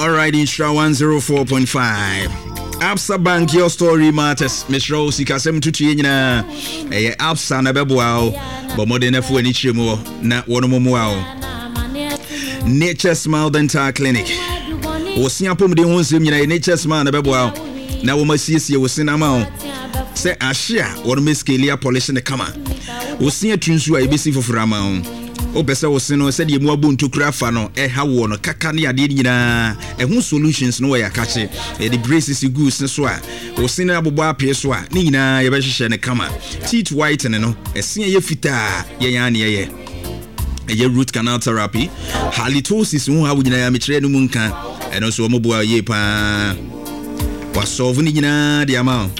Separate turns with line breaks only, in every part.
All right, Instra 104.5. Absa Bank, your story matters. Miss Rose, you can send to China. Absa na beboao, but more than any chimo, not one more. Nature Smile Dental Clinic. Was Siapum de Hunsim, Nature Smile na beboao. Now we must see you was in amount. Say Ashia, or Miss Kelia polish in the camera. Was see a Tunsu a busy for Ramon. Opesa Osino said you more boon to Crafano, how one, Kakani Adina, and whose solutions no way I catch it. The braces you goose and swa, or Sina Boba Pieswa, Nina, Yabasha and a camera. Teeth white and no, a senior fita, Yayani, a root canal therapy, halitosis, who have been a mitre munka, and also a mobile yepa was solving the amount.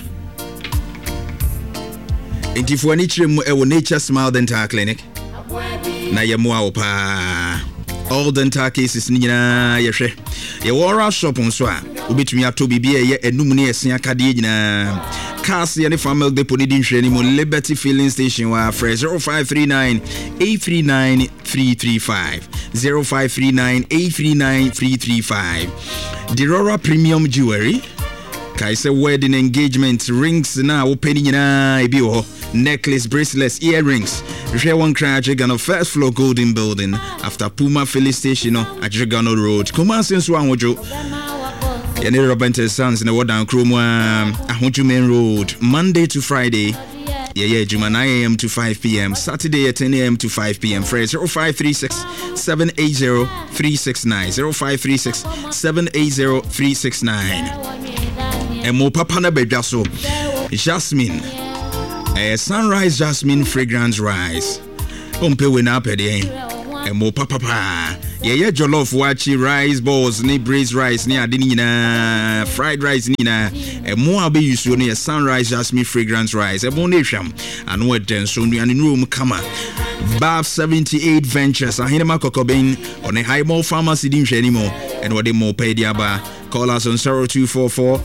And if one Nature Smile Dental Clinic. Na ye moa pa all dental cases nyina ye hwe ye wora shop nso a obetumi ato bibia ye enum ne esia kade nyina cars ye ne family depot ni nhwe ni mo Liberty Filling Station wa fresh 0539 839 335 0539 839 335 Dirora Premium Jewelry kai say wedding engagement rings na open nyina ebi ho necklace, bracelets, earrings. Share one cry at Jigano first floor Golden Building after Puma Filling Station at Jigano Road. Kumasi Swanwojo. Yene Robente Sons in the Ward Down Kromwa Ahunju Main Road. Monday to Friday. Juma 9 a.m. to 5 p.m. Saturday at 10 a.m. to 5 p.m. Phrase 0536 780 369 0536 780 369. And mo papa na bejaso Jasmine. Sunrise Jasmine Fragrance Rice. Umpe wena pede. Mo papa. Ye jollof wachi rice balls ni braised rice ni ade nyina fried rice ni na. Mo abe yusu ni Sunrise Jasmine Fragrance Rice. Mo ne hwam. Anu eden so nu anu room kama. Bath 78 Ventures ahinema kokobin on a high mall pharmacy din hwe anymore. And what they more pay the aba. Call us on 0244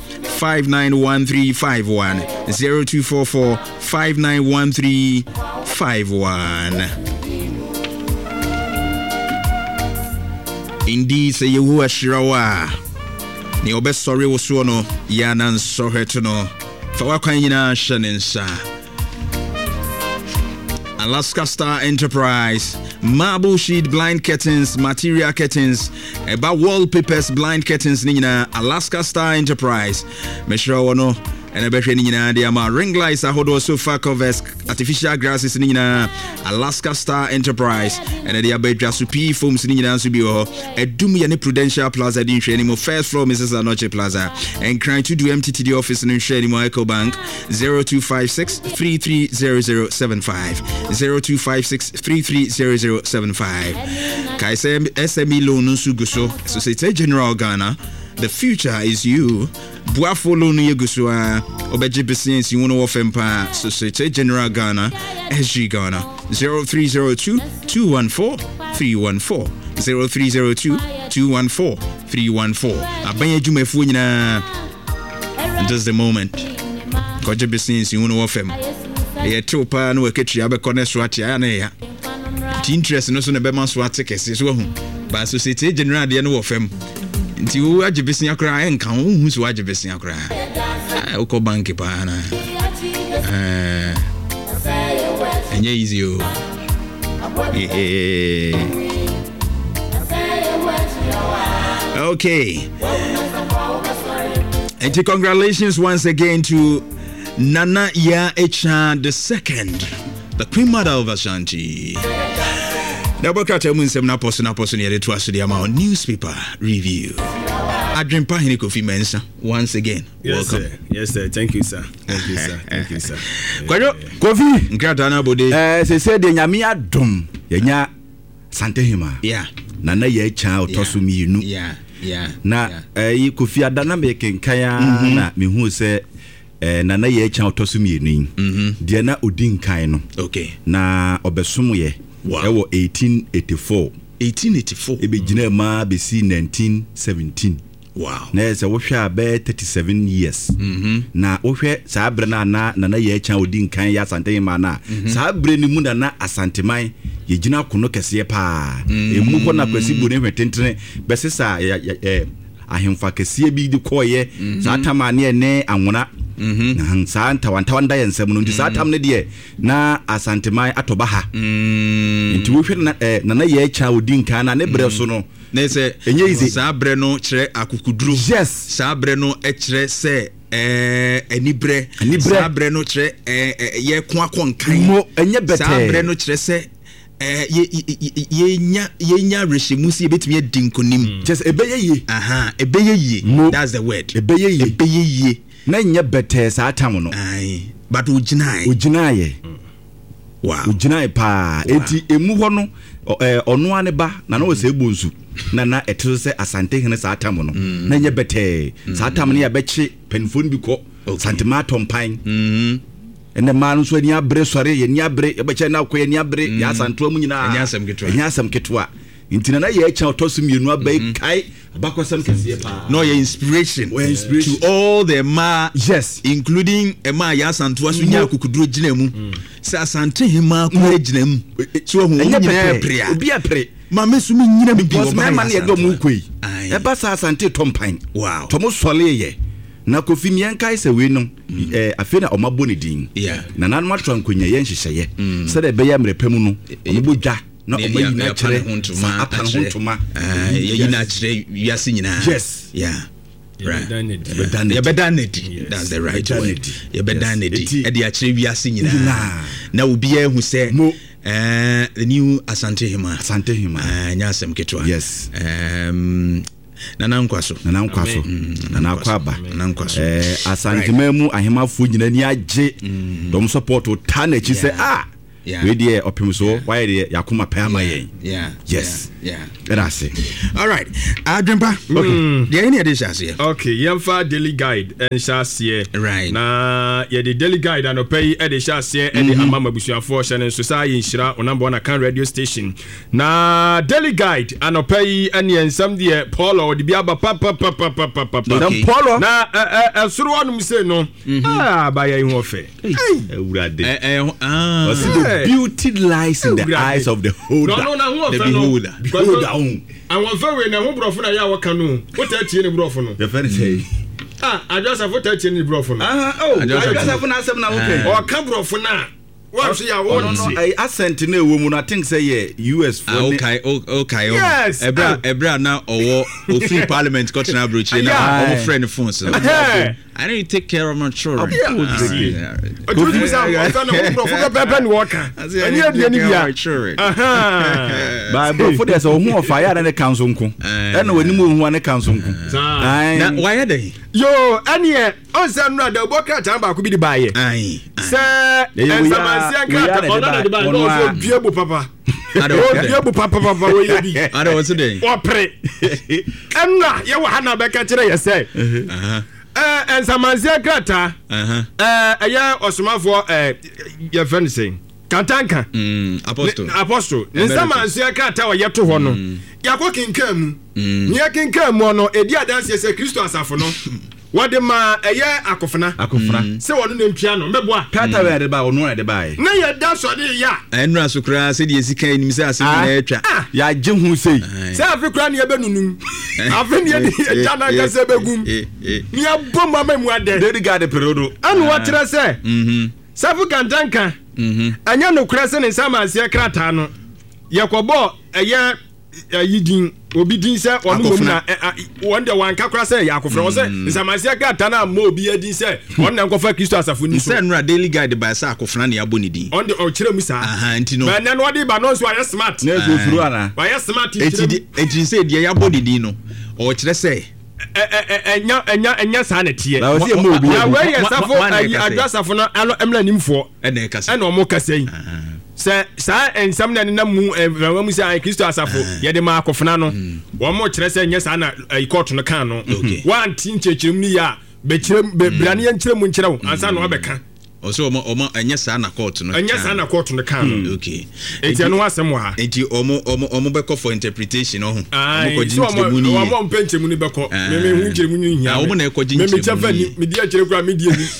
591351 0244 591351. Indeed, say you were Shirawa. Ni obe sorry was one Yanan Sohetuno. Fawakayina Shaninsa. Alaska Star Enterprise. Marble sheet blind curtains, material curtains, about wallpapers, blind curtains, Nina, Alaska Star Enterprise. Meshra Wano, and a better Nina, the ama ring lights, a hodo sofa covers, artificial grasses, Nina, Alaska Star Enterprise, and the Abeja Supi Foams, Nina Subio, a Dumi and Prudential Plaza, the Inshrenimo, first floor, Mrs. Anoche Plaza, and crying to do MTTD office in Inshrenimo Eco Bank, 0256 330075, 0256 330075. Kaisem SME Loan Suguso, Societe General Ghana. The future is you. Buafo Loan Yugusua, Obeji Business, you want to offer Empire, Societe General Ghana, SG Ghana, 0302 214 314, 0302 214 314. Abanye Jume Fuina. Just the moment. Koja Business, you want to offer. A topa no ketri abekone swati ane interest no so na bema swati kese so hu ba Societe General de no ofem nti wo agibesia kra enka hu so agibesia kra uko bank pa na enye easy o okay, and congratulations once again to Nana Ya Echa II, the Queen Mother of Ashanti. Now, Bokata Munsem na person here to us the amount newspaper review. Adrian Pahini Kofi Mensa once again.
Yes, welcome. Sir. Yes, sir. Thank you, sir. Thank you, sir. Thank you, sir.
Kwajo Kofi Nkratana Bode.
Se said the Nyamia dum. Yenya Santehima.
Yeah.
Nana Ya Echa Otosumi nu.
Yeah. Yeah.
Na Kofi Adana meken kaya na mehu se Nana Ye Echa Otosumi ni. Dia na odin kan no.
Okay.
Na obesom ye.
Wow.
Ewo 1884 ebe gina ma be si 1917.
Wow.
Na se wo hwe abe 37 years. Na wo hwe sa bre na Nana Ye Echa odin kan ya Asante ma na sa bre ni mu na Asante man ye gina kono kese pa emu ko na kwasi bu ne hwetentene be se sa ahemfa kɛseɛ bi de kɔɔyɛ saa tam a ne ɛne anwona saa ntawantawa nda yɛ nsɛm no nti saa tam no deɛ na asanteman atɔba ha nti wohwɛ nana yɛ akya odi nka na ne berɛ so no
ne sɛ
ɛnyɛ easy
saa berɛ no kyerɛ akukuduro
yes
saa berɛ no kyerɛ sɛ anibrɛ saa berɛ no kyerɛ yɛ ko akɔ nkan
mo ɛnyɛ bɛtɛ
saa berɛ no kyerɛ sɛ yɛnya rehyɛmu si yɛbɛtumi adi nkonim
kyerɛ sɛ ɛbɛyɛ yie
ɛbɛyɛ yie that's the word
ɛbɛyɛ
yie
na nyɛ bɛtɛ saa tam no
but ogyinaeɛ wow
ogyinaeɛ paa enti ɛmu hɔ no ɔnoa ne ba na wɔ sɛ ɛbɔ nsu na ɛte so sɛ asante hene saa tam no na nyɛ bɛtɛɛ saa tam no yɛbɛkye panifo no bi kɔ santema atɔmpan ɛnɛ maa no nso ani abere sɔre yɛni abere yɛbɛkyɛ na akɔ yɛni abere yɛ asantoa mu nyinaa ɛnyɛ asɛm ketewa nti na yɛ akya ɔtɔ so mmienu abɛyi kae abakɔsɛm kɛseɛ paa
na ɔyɛ inspiration to all the ma
yes
including ɛma yɛ asantoa so nya akukuduro gyina mu sɛ asante hema akɔ gyina mu so ɔhu nyinaa pere a
obi apere
mame so nyina bi
because mɛma no yɛdɔ mu kɔi ɛba saa asante tɔmpan
wow
tɔmo sɔleyɛ na kofi miɛnkae sɛ wei no afei na ɔmabɔ ne din na nanom ato ankonya yɛ nhyehyɛeɛ sɛdeɛ ɛbɛyɛ mmerɛ pa mu no ɔmobɔ dwa na ɔmayi no akyerɛ apane ho ntoma
yɛyi no akyerɛ wiase nyinaa
yes
yɛbɛda nadi that's the right word yɛbɛda nadi ɛde akyerɛ wiase nyinaa na obiaa hu sɛ the new asante hema nyɛ asɛm ketewa
yes
nana nkwa so
nana akɔ aba asantema mu ahemafoɔ nyina ni agye dɔm support ta n'akyi sɛ wei deɛ ɔpem so wayɛ deɛ yɛakoma pɛ ama yɛn yes ɛda ase
alright adwempa deɛ ɛne yɛde hyɛ aseɛ
okay yɛmfa daily guide ɛnhyɛ aseɛ
right
na yɛde daily guide anɔpɛ yi ɛde hyɛ aseɛ ɛde ama mabusuafoɔ hyɛ no nso saa yɛnhyira onamba one akan radio station na daily guide anɔpɛ yi ɛne nsɛm deɛ Paul ɔde bi aba papapapapapa na ɛsoro hɔnom se no bayɛ ho ɔfɛ
awurade beauty lies in the eyes of the holder.
No,
the beholder.
I want very na ho brofo na ya waka no. What tell you ni brofo no?
The very say.
I just have to tell you ni brofo no.
I just have na asem na okay.
O ka brofo na. What say ya won?
I accent na ewo mu na think say US for.
Okay.
Yes.
Ebra na owo free parliament got na broach na our friend phone so. I need to take care of my children.
But
before there's a home of fire and a council. And when you move one council.
Why are they?
Yo, and yeah, on some rather work at Tamba could be the buyer. Aye, sir, and some papa. I
don't today.
What pray? And now you were Hannah back at today, I say. And some Krata, a year or some for your friend saying, Kantanka, Apostle, and some Krata or yet to honor. Yakin come, Yakin come, one or a dear dance as a Christo Asafono. What the ma a year Akofana, so on the piano, Meboa,
Kata read about no at the buy.
No, you that's what ya. And
Rasukra said, yes, he came himself.
Ya Jim who say,
South Ukraine, Benunum. I've been here, Jana Gazebegum. Near Bomba Memoide,
they got the Perodo.
And what did I say? Safukan Danka, and you know Crescent and Sama Kratano. Yakobo, a year. Yidin obi din sɛ ɔno mom na wonder one kakra sɛ yakofrɛ sɛ nsamasia gata na mo obi adin sɛ ɔno na nkɔfa Kristo asafo ni so
sɛ nra daily guide by sɛ akofrɛ na yabɔ ne din
on the ɔkyerɛ mu saa
nti no
but then ɔde ba no so ayɛ smart
na so furu ana
ayɛ smart
enti sɛ deɛ yabɔ ne din no ɔkyerɛ sɛ
enya saa na tie
na wɔsi mo obi
ya wɛ yɛ safo adwasafo no ano emla nimfoɔ
ɛna ɛkasa
ɛna ɔmo kasa yi sɛ saa ensam na nenam mu ɛwɔ mu sɛ Kristo asafo yɛde ma akɔfena no wɔn mo kyerɛ sɛ nyɛ saa na court no kan no wan tin kyerɛkyerɛm ni ya bɛkyerɛm brane yɛ nkyerɛ mu nkyerɛ wo ansa na wɔbɛka
ɔsɛ ɔmo ɛnyɛ saa na court no
ɛnyɛ saa na court no kan no
okay
enti ɛno asɛm wɔ ha
enti ɔmo bɛkɔ for interpretation ɔho
ɔmo kɔ gyinkyerɛ mu ni ɔmo mpɛnkyerɛ mu ni bɛkɔ meme hu nkyerɛ mu ni hia
ɔmo na ɛkɔ gyinkyerɛ mu
meme kyɛfa ni me di akyerɛ kura me di ani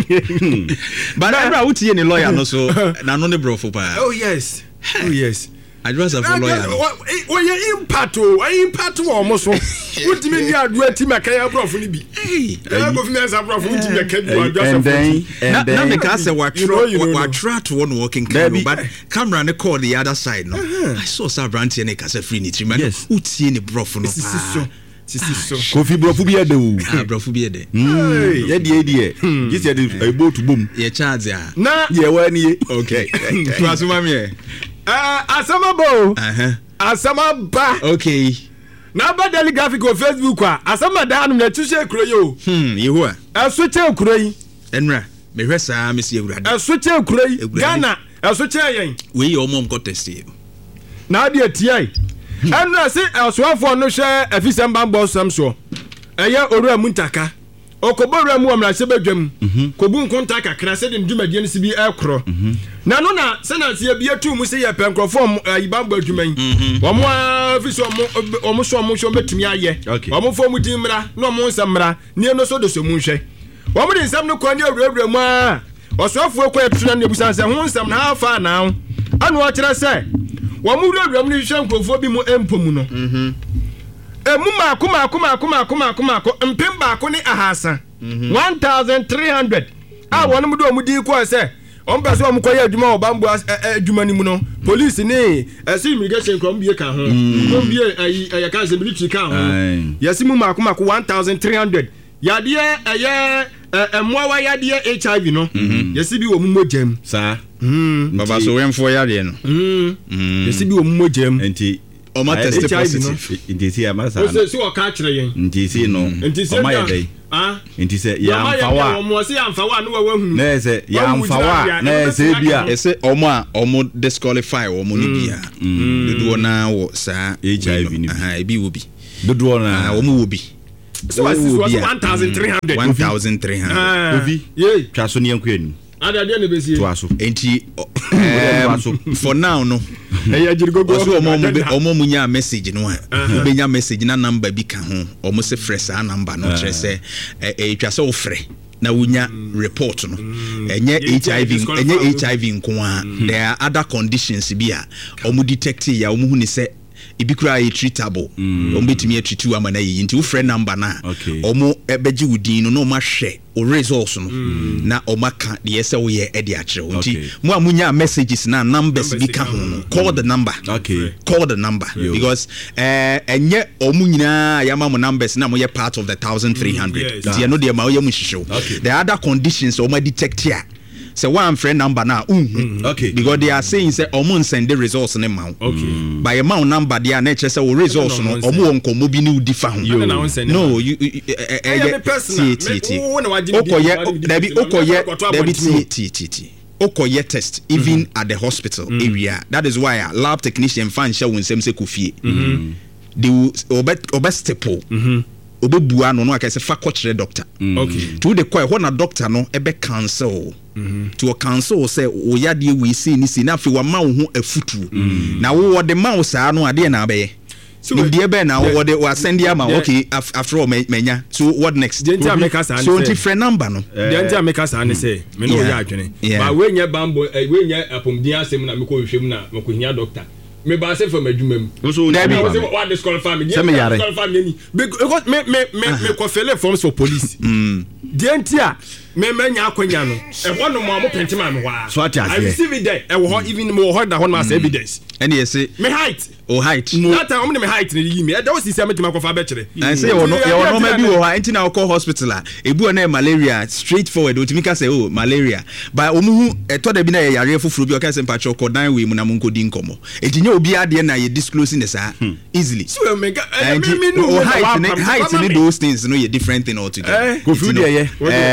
but ɛbra wotie ne lawyer no so na no ne brofo pa
oh yes
adwasa for lawyer
oye impact almost what do you do at team akaya prof ni bi go fi mensa prof ni team akaya adwasa for
na make us wa try to one working camera but camera ne call the other side no I saw Sabrant here ne kasa free ni team utie ni prof no
Kofi brofu bi ede o
brofu bi ede
ye die this ye dey boat boom
ye charge ya
na
ye wa ni
okay to asuma me
asamabo asamaba
okay
na ba daily graphic on Facebook asama da anu na tuse kuro yo
yehoa
asoche kuro yi
enra me hwesa me si ewurade
asoche kuro yi Ghana asoche yen
we ye omom ko test
na de atiai enra se asoafo no hwe afisamba boss samso eye oru amuntaka okoboru amu amra se badwam kobu nkonta kakra se de ndwumadie no se bi ekro na no na se na se bia tu mu se ye penkrofom ayibamba adwuman omo afiso omo so betumi aye omo fo mu dimra na omo nsamra ne no so do so mu hwe omo de nsam no kwa ne awurawura mu a osofo kwa etuna ne busan se ho nsam na afa na anu a kire se omo awurawura mu ne hwe nkrofo bi mu empomu no emu makoma mpemba ko ni ahasa 1300 a wonu mu do mu di ko se on pese o mu koye adwuma obambu adwuma ni mu no police ni esi immigration krom bie ka ho krom bie ayi ka se military ka ho yesi mu makoma ko 1300 yade eye emwa yade HIV no yesi bi wo mu mogem
sa
baba so wemfo yade no
yesi bi wo mu mogem
enti
o ma test positive
ntisi amasa
o se o ka kire yen
ntisi no o ma yede ntisi ya amfawa
o mo se amfawa no wa hu
na se ya amfawa na se bia
ese omo disqualify omo ni bia dodo na wo sa
HIV ni
ebi wo bi
dodo na
omo wo bi
so 1300
ovi
ye
twaso ne yanku anu
adade ne besi
twaso
enti for now no
eya jirgogo
omo munya message no obenya message na number bi ka ho omo se fresh a number no kire se etwase wo frɛ na wunya report no enye HIV nkoa there are other conditions bi a omo detect ya omo hu ni se ibikura e treatable betimi treatu ama na yi nti wo frɛ number na omo ebeji wudin no ma hwɛ o results no na omaka de yese wo ye e de akire nti mo amunya messages na numbers bi ka ho no call the number because enye omunyina ya ma mo numbers na mo ye part of the 1300 nti no de ma wo ye mu hihyew the other conditions o ma detect here say one friend number now because they are saying say omo send the results ne ma by a man number there na say o results no omo nkomo bi ni udi fa ho no you okoye test even at the hospital area. That is why lab technician fan show when sem se kofie they will staple obebua no aka se fa kochre doctor to the call when a doctor no ebe cancel to cancel say o yade we see ni si na fe wa ma wo ho afutu na wo de ma wo saa no ade na abaye so the ebe na wo de wa send ya ma okay after all menya so what next so different number no
the enter make us an say me no ya adwene ba we nya bambo we nya apomdin asem na me ko hwehwem na me ko hia doctor me ba se for madwumam
so na
be what disqualify me disqualify me because me ko fele forms for police the enter me nya akwanya no e ho no mo pentima me wa
so
I receive it there e wo even mo ho da ho ma evidence
and you say
me height that time me height ni yi me e da wo sisi ametima ko fa be kire
I say you no ma bi wo ha enti na call hospital a ebu na malaria straightforward otimika say oh malaria but omuhu eto da bi na yare fufuru bi o ka say mpacho ko dan we mu na monko di nkomo enti nya obi ade na ye disclosing this easily
so me
height ni those things no ye different thing altogether
go through there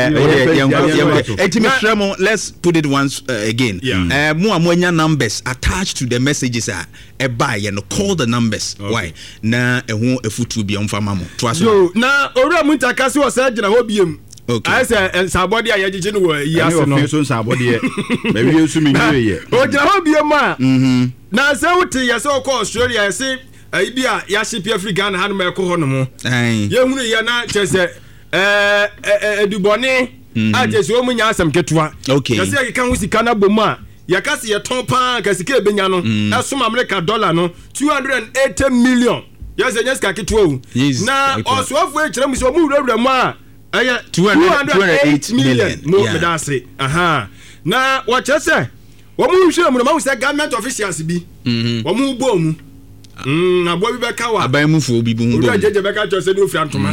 let's put it once again mo amanya numbers attached to the messages buy and call the numbers why na ehu efutu bi omfa mamo to aso
na owura muntaka se wo sa gina ho biem I say sabody ayagije no yase no
so sabody e ba wi esu mi nwe
o gina ho biem a na se wuti yase o ko Australia yase bi a ya ship Africa na hanu me ko ho no mo ye hunu ye na chese edubone a chese o munya asam ketua yase ya kan wusika na bomu a yɛka se yɛtɔn paa ka sika ɛbɛnya no ɛsom America dollar no 280 million yɛsɛ nyɛ sika ketewa o na ɔsoafoɔ ɛkyerɛ mu sɛ ɔmo wurawura mu a ɛyɛ 208 million mo medase na wɔkyerɛ sɛ wɔn mu nhwɛ mu no ma sɛ government officials bi wɔn mu bɔ mu na bo bi bɛka wa
aban mu fo bi bu
ngo jeje bɛka kyerɛ sɛ no fira ntoma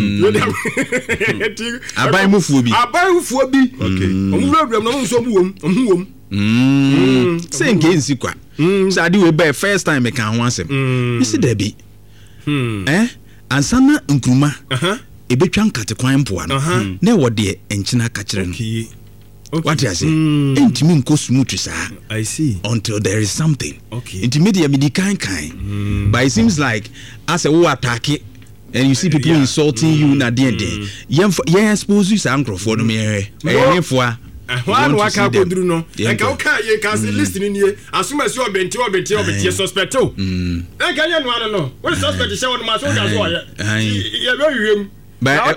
aban mu fo bi wɔn mu wura mu no nso mu wom sɛ nke nsi kwa sɛ ade we bɛ first time ka ho asɛm isi da bi ansana nkruma ebetwa nkate kwan mpoa no na ɛwɔ de enkyina ka kyerɛ no what I say intimi nko smooth saa
I see
until there is something intermediate me kind but it seems like as a who attack it and you see people insulting you na den yeah expose you say ankrofo no me for
one waka kodru no enka o ka ye ka listening ye asuma si obenti suspect o enka ye no we suspect she won ma so ga so ye be wiem but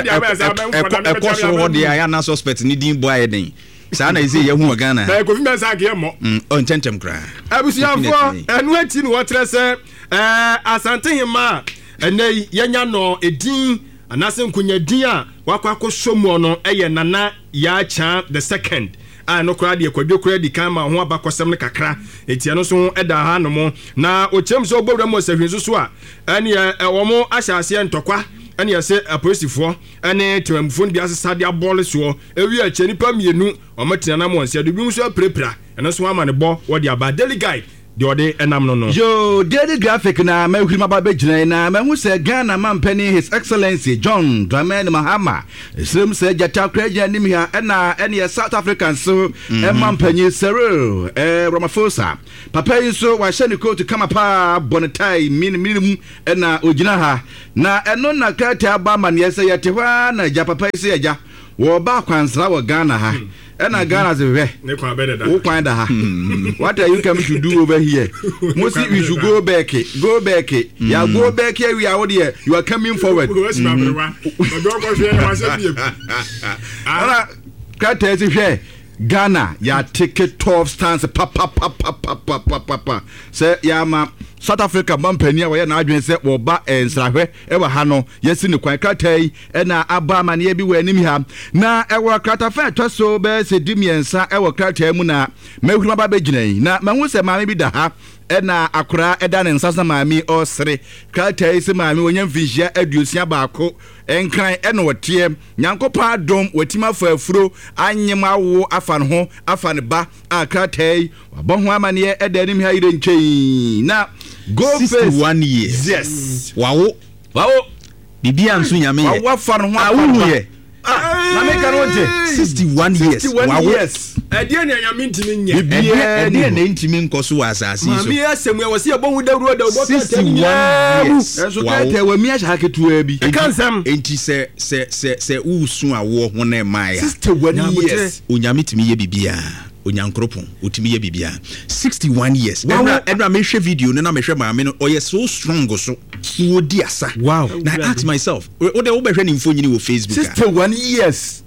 what they are not suspect ni din boy den sa na ise ye hu Ghana
na ko fi mensa ke mo
on chenchem kra
abusiafo enu ati no wotre se asante hima ene yenya no edin anase nkunya din a wakwakọ somo no eye nana ya cha the second no kra de kwadwo kra di kan ma ho abakosem ne kakra etia no so eda ha no mo na ochem so obowra mo sahwenso so a ene wo mo ahyase ntokwa ene yese apolisifoɔ ene temamfo bi asesa de abɔle so ewi a chenipa mienu ɔmatina na mo ansia de bi nso aprepra ene so ama ne bɔ wo de aba daily guide de ode enam no
yo daily graphic na mahuri maba begina na mahu se Ghana mampani his excellency John Dramani Mahama esrem se jata kraja nim ha na ene South African so mampani Cyril Ramaphosa papa yi so wa hye ne coat kama pa bonetai minimum na ogina ha na eno na krata aba man yese yete hwa na ja papa yi se ya wo ba kwansra wo Ghana ha ena Ghana ze
ne kwa bede da
wo kwan da ha what are you coming to do over here most we should go back ya go back here we are there you are coming forward ara kata ese hwe Ghana ya take 12 stands pa say ya ma South Africa mampani wa ya na adwen se wo ba ensrahwe e wa ha no yesi ne kwan kratai e na aba mane bi wa anim ha na e wa kratafa toso be se dimiensa e wa kratai mu na mahuruma ba beginai na mahu se maame bi da ha e na akora e da ne nsasa maame osre kratai se maame wonya mfinhia aduosia baako enkran e no wote nyankopa adom watima fa afuro anyema wo afa ne ho afa ne ba akratai wabɔ ho amane e da anim ha ire nkyei na go
61 years
yes
wawo bibia nso nyame ye
wawo fa no ho
awu ye
na me kan wonte
61 years wawo
ade ne nyame ntimi nya
bibia ade ne ntimi nkoso wa asase so
mami asem we wose abon dawuro da obota
61 years
enso ka te wa mi a haketua bi
kansam
enti se usu awo ho na mai
61 years
onyame timi ye bibia onyankropon otimi ye bibia 61 years edra me hwe video na me hwe maame no oye so strong so odi asa
wow
na I ask myself wo de wo be hwe ni mfo nyini wo Facebook
61 years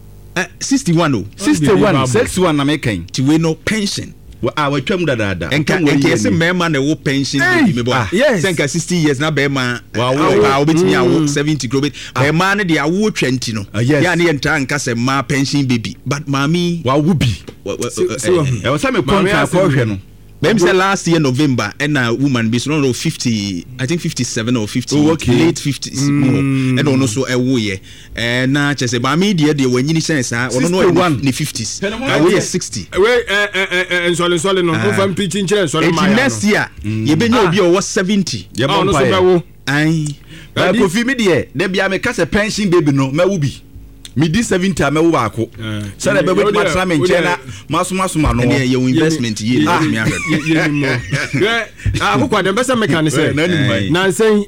61
61 na me kan
ti we no pension
wa twam dada
enka ese mema na wo pension bi me bo senka 60 years na be ma wa obetimi awo 70 grobet be ma ne de awo 20 no ya ne enta nka se ma pension baby but mami
wa wo bi e was me contract for hwe no
Them say last year November and a woman be so 50 I think 57 or 50 late 50s and also a woye na chese ba me dey when you sense ah no in the 50s we 60
we ensole no go fam preaching chire ensole ma
next year ye be nya obi o 70
ye no so be wo
ai
ba ko fi me dey de bia me ka se pension baby no ma wo bi me di 70 amewo baako say na be with matra me nchena masoma no
e your investment ye me ahwe
akokwa dem besa meka ne say na say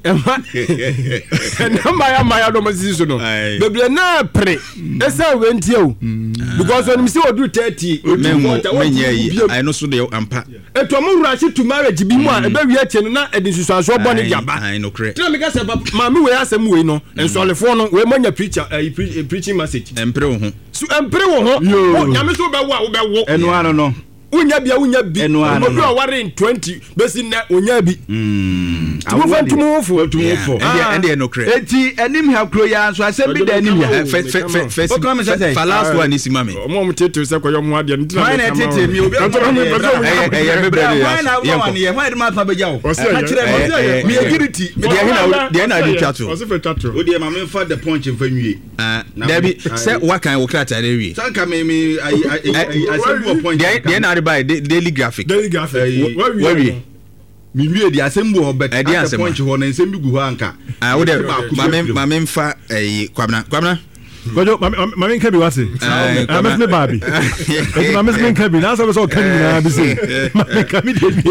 na maya do masisi so no bebre na pre esa we ntie o because when me say odu 30
odu I know so dey ampa
eto mo rush to marriage bi mu a e be wi atie no na edinsusuaso bɔ ne yaba
I know correct
na me ka say ma me we asem we no ensolefo no we manya preacher preaching message
empre wo ho
so empre wo ho nyame so be wo a wo be wo
eno ano no
unya bi obi a ware in 20 besi na unya bi tumufo
and no credit
enti enim ha kro ya so asem bi da enim ya
for last one is mama
mo tete se koyo mo ade ntina
why na tete mi obi
me brother
ya why de ma fa be jawo na kire mi security
dia na di chato
o se fe chato
o de ma me fa the punch mfa nwie
Debbie say what kind of crata dey we
sanka me I say point
dia na buy daily graphic
where we
mi wie di asem bo bet at the point ho na nsem bi gu ho anka
wo de ma me mfa kwabna
Gojo mami nka bi wase. Ames me baby. Ames me nka bi na so so kan na bi se. Mami ka mi de bi.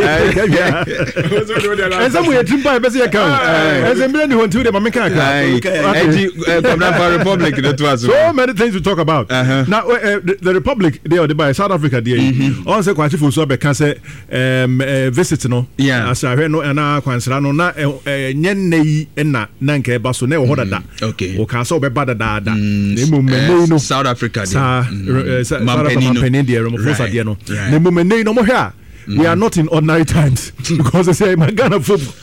Esa mu yetim pa be se kan. Esa mi ni hontu de mami ka ka.
Kwabna Republic the to us.
So many things to talk about. Now the Republic they are by South Africa there. On say kwachi fo so be kan say visit no. As I no na kwansra no na nyen yi na nka ba so na wo dada.
Okay.
O kan so be ba dada.
South Africa
we are not in ordinary times because they say my Ghana football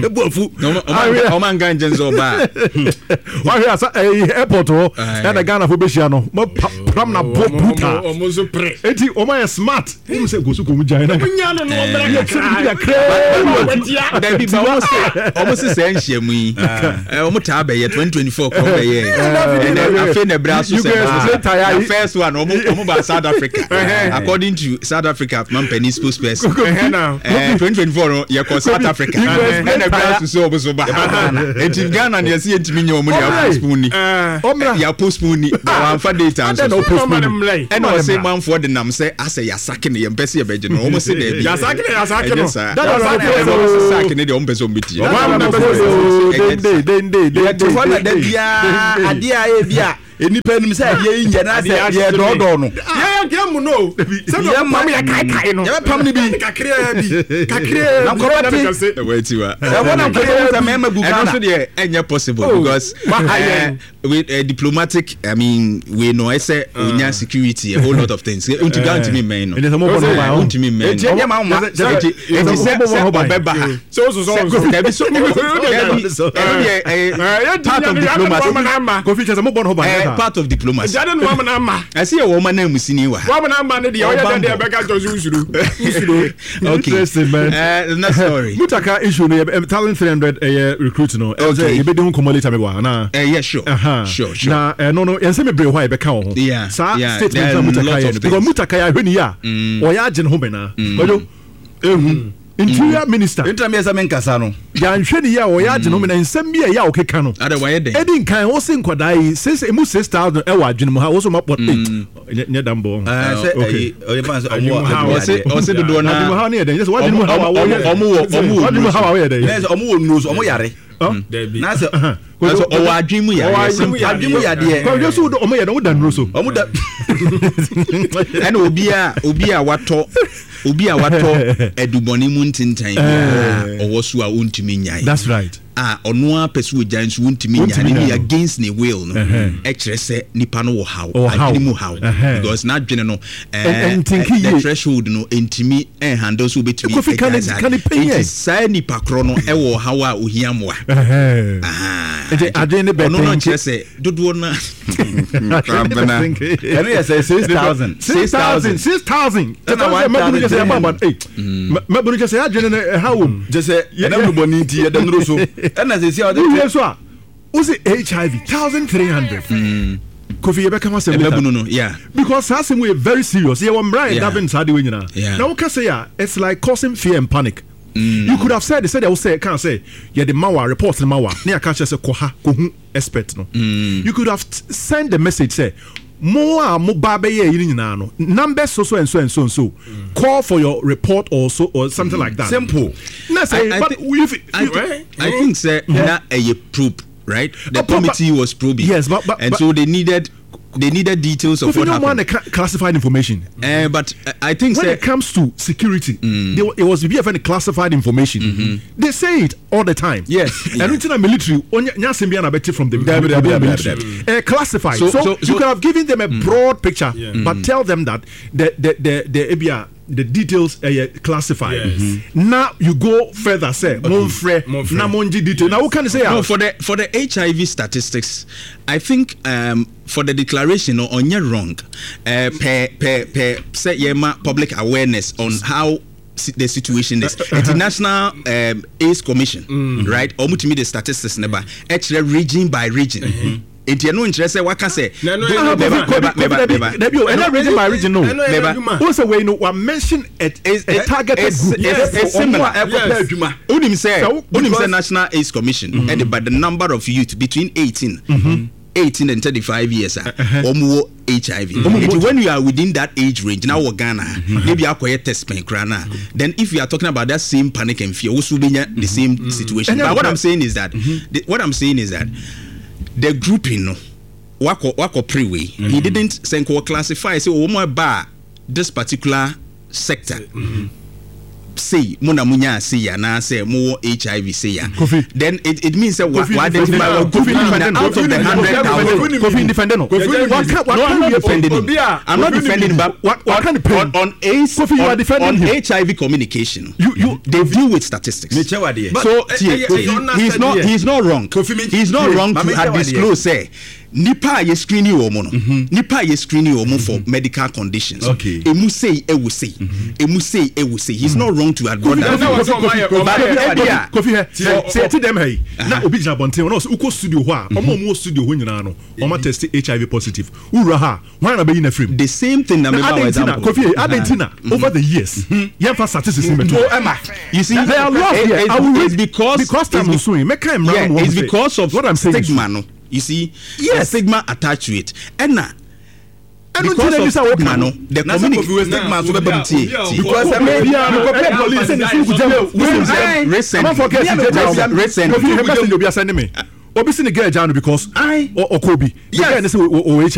airport and the Ghana football no pram na bruta eti o my smart him say go so go China
almost say nhia mu yi o ta be ye 2024 ko be ye afi na bra so say first one o ba South Africa according to South Africa company spokesperson 2024 no ye ko South Africa na bra so obo so ba enti Ghana na ye enti minyo mo ya postpone ni ya postpone ni wa fa data so postpone and o say man for the nam say ase ya sake ne ye mpese ye beje no o mo say da bi
ya sake no
that sake ne de o mpese o mbiti
de fona da bia ade a e bia enipa nim say ye nje na say ye dodo no
ye nkemu no say no pam ya kai no
ye pam ni bi kakre na koroti
wait wa
e wona kwere say me magugana
and also there enye possible because with diplomatic I mean we know I say unya security a whole lot of things unto grant me men no unto me men
enye ma ma
part of diplomacy I see a woman name Musiniwa
interesting man
that's story
Mutaka issue no talent 300 recruit no
okay
you be don come later me wa na
yeah sure
na no yense me bre why be ka ho sa statement Mutaka because Mutaka ya hweni ya o ya agye ho bena ojo interior minister
intermesa menkasa no
ya nhweni ya o ya agye no me na nsem bi ya o keka no
ada why den
edin kan o se nkwadai since emu 6000 e wa adwene mu ha wo so mapot nye dambo
okay o yefa
o se do na
adwene ha ne den yes wadwene mu ha wa wadwene mu ha wa we den
yes omo wo nose omo yare na se
so o wa adwene mu ya
adwene mu ya de
ko so do omo ya do dan so
omo da
and obi a wato eduboni mu ntintan owo so a untimi nyai
that's right
ono a pesu ojan so untimi nyai ni against the will no e kire se nipa no wo how adwene mu how because na adwene no the threshold no entimi handle so betimi sai nipa kro no e wo how a ohia moa
adwene be
no kire se dodo na
rabana eno ya say 6000
mabunu just say adwene how
just say na boni nti ya dan roso na say say
so a uzi HIV 1300 Kofi Yebeka was
no yeah
because asem we very serious yeah one right Davin Sadi we nyina now we can say it's like causing fear and panic. You could have said they said can't say yeah the mawa report the mawa near catch say koha kohun expert no you could have sent the message say more babe ye nyina no number so call for your report or something like that
simple
let's say
I think say na a probe right the committee was probing
yes but
so they needed details of what happened.
Want classified information.
But I think
when it comes to security, it was BFN classified information. They say it all the time.
Yes.
And in the military, from the military, classified. So you could have given them a broad picture, but tell them that the the details classified. Now you go further, say monfre na monji detail. Now what can you say?
No, for the HIV statistics, I think for the declaration on your wrong, say yema public awareness on how the situation is. International AIDS Commission, right? Omutimi the statistics never actually region by region. It you know interest what can say
region by region no also we know mention a targeted group
similar unim say National AIDS Commission and by the number of youth between 18 and 35 years or more HIV. When you are within that age range, now Ghana, maybe I acquire test pen crana. Then if you are talking about that same panic and fear, also be the same situation. But what I'm saying is that the grouping wako pre-way. He didn't say classify say bar this particular sector. Say mona munya say ya na say more HIV say ya then it means that what identify out of the 100,000
Kofi independent no what can you defend him?
I'm not defending but
what can
on AIDS
Kofi you are defending
on
him.
HIV communication you they deal with statistics so he's not wrong he's not wrong to have disclosed say nipa ye screening wo no nipa ye screening wo for medical conditions emu say e will say he's not wrong to advise that
Kofi say to them hey na obi jina bonten no uko studio ho a omo studio ho nyina no omo test HIV positive ura ha why na be in a frame
the same thing na member wa example
Kofi Argentina over the years yen fa statistics in meto
you see
they are lost here
it's because
time so make am
it's because of
what I'm saying
stigma no you see yes stigma attached to it and now
because of stigma no
the community stigma so
because recent obi sini get janu because I or Kobe yeah